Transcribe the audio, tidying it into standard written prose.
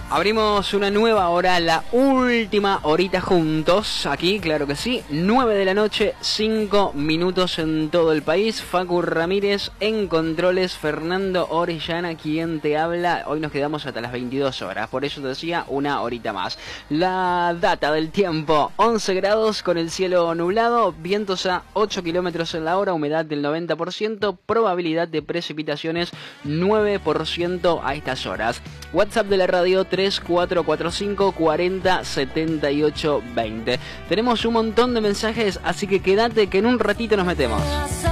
Abrimos una nueva hora, la última horita juntos, aquí, claro que sí, 9 de la noche, 5 minutos en todo el país. Facu Ramírez en controles, Fernando Orellana quien te habla. Hoy nos quedamos hasta las 22 horas, por eso te decía una horita más. La data del tiempo, 11 grados con el cielo nublado, vientos a 8 kilómetros en la hora, humedad del 90%, probabilidad de precipitaciones 9% a estas horas. WhatsApp de la radio 3445 40 78 20. Tenemos un montón de mensajes, así que quédate que en un ratito nos metemos.